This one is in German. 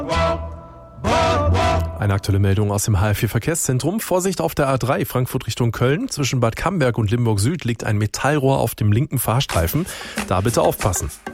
Eine aktuelle Meldung aus dem HR4-Verkehrszentrum. Vorsicht auf der A3 Frankfurt Richtung Köln. Zwischen Bad Camberg und Limburg Süd liegt ein Metallrohr auf dem linken Fahrstreifen. Da bitte aufpassen.